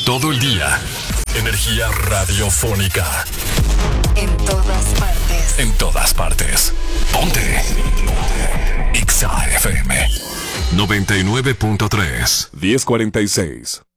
todo el día. Energía radiofónica. En todas partes. En todas partes. Ponte. Exa FM 99.3 1046.